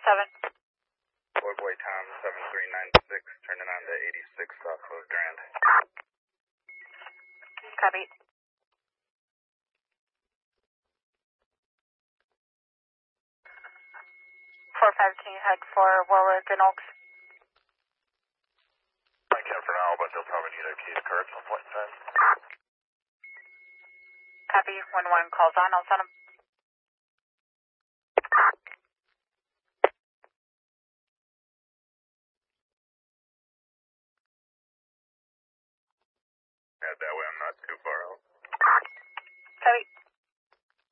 Boy Tom 7396, turning on to 86 off of Grand. Copy. 4-5, can you head for Warwick and Oaks? I can for now, but they'll probably need a key to card at some point in time. Copy. When one calls on, I'll send them. Yeah, that way I'm not too far out. Copy.